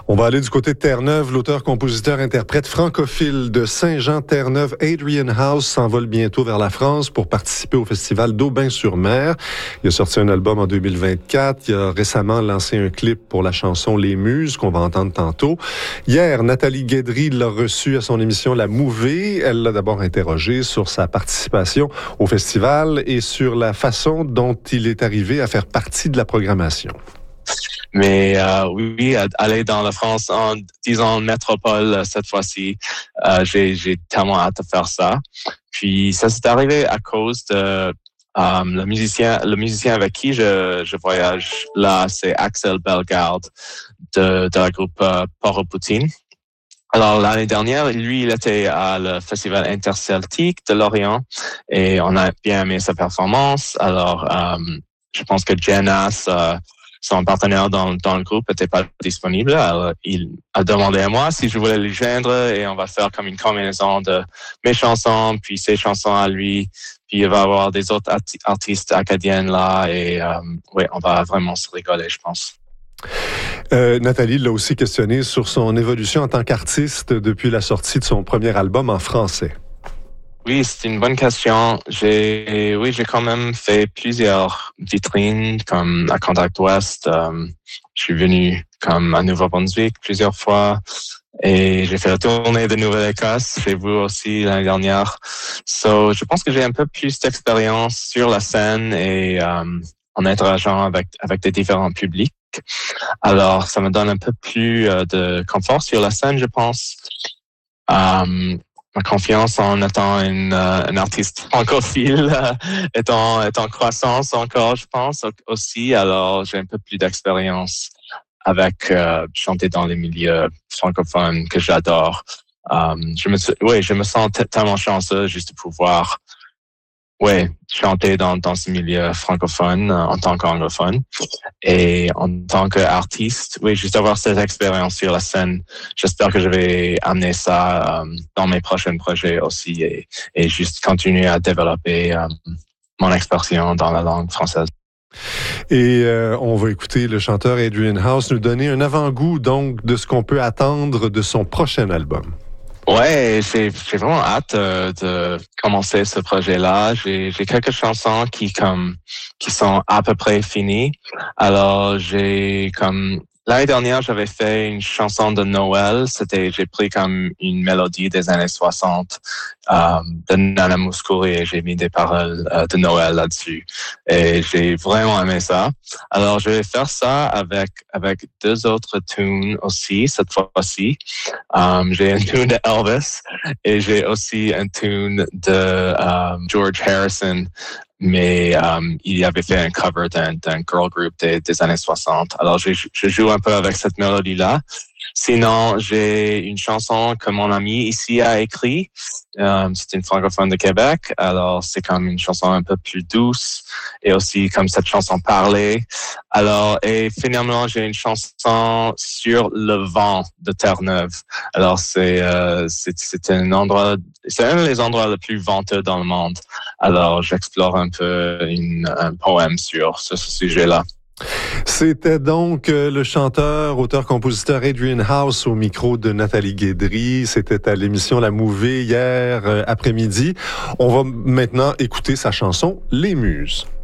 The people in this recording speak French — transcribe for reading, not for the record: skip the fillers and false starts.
On va aller du côté de Terre-Neuve. L'auteur, compositeur, interprète francophile de Saint-Jean-Terre-Neuve, Adrian House, s'envole bientôt vers la France pour participer au festival d'Aubin-sur-Mer. Il a sorti un album en 2024. Il a récemment lancé un clip pour la chanson Les Muses, qu'on va entendre tantôt. Hier, Nathalie Guédry l'a reçu à son émission La Mouvée. Elle l'a d'abord interrogé sur sa participation au festival et sur la façon dont il est arrivé à faire partie de la programmation. Mais oui, aller dans la France en disons métropole cette fois-ci, j'ai tellement hâte de faire ça. Puis ça s'est arrivé à cause de le musicien avec qui je voyage là, c'est Axel Bellegarde de la groupe Port-au-Poutine. Alors l'année dernière, lui, il était à le festival interceltique de Lorient et on a bien aimé sa performance. Alors je pense que Jenas, son partenaire dans le groupe, n'était pas disponible. Alors, il a demandé à moi si je voulais les joindre et on va faire comme une combinaison de mes chansons, puis ses chansons à lui. Puis il va y avoir des autres artistes acadiennes là et oui, on va vraiment se rigoler, je pense. Nathalie l'a aussi questionné sur son évolution en tant qu'artiste depuis la sortie de son premier album en français. Oui, c'est une bonne question. J'ai quand même fait plusieurs vitrines comme à Contact Ouest. Je suis venu comme à Nouveau-Brunswick plusieurs fois et j'ai fait la tournée de Nouvelle-Écosse chez vous aussi l'année dernière. So, je pense que j'ai un peu plus d'expérience sur la scène et en interageant avec des différents publics. Alors, ça me donne un peu plus de confort sur la scène, je pense. Ma confiance en étant un artiste francophile est en croissance encore, je pense, aussi. Alors, j'ai un peu plus d'expérience avec chanter dans les milieux francophones que j'adore. Je me sens tellement chanceux juste de pouvoir chanter dans ce milieu francophone en tant qu'anglophone et en tant qu'artiste, juste avoir cette expérience sur la scène. J'espère que je vais amener ça dans mes prochains projets aussi et juste continuer à développer mon expression dans la langue française. Et on va écouter le chanteur Adrian House nous donner un avant-goût donc de ce qu'on peut attendre de son prochain album. Ouais, j'ai vraiment hâte de commencer ce projet-là. J'ai quelques chansons qui sont à peu près finies. Alors l'année dernière, j'avais fait une chanson de Noël. J'ai pris comme une mélodie des années 60 de Nana Mouskouri et j'ai mis des paroles de Noël là-dessus. Et j'ai vraiment aimé ça. Alors, je vais faire ça avec deux autres tunes aussi, cette fois-ci. J'ai une tune de Elvis et j'ai aussi une tune de George Harrison. Mais il avait fait un cover d'un girl group des années 60. Alors, je joue un peu avec cette mélodie-là. Sinon, j'ai une chanson que mon ami ici a écrite. C'est une francophone de Québec. Alors, c'est comme une chanson un peu plus douce et aussi comme cette chanson parlée. Alors, et finalement, j'ai une chanson sur le vent de Terre-Neuve. Alors, c'est un endroit, c'est un des endroits les plus venteux dans le monde. Alors, j'explore un peu un poème sur ce sujet-là. C'était donc le chanteur, auteur-compositeur Adrian House au micro de Nathalie Guédry. C'était à l'émission La Mouvée hier après-midi. On va maintenant écouter sa chanson Les Muses.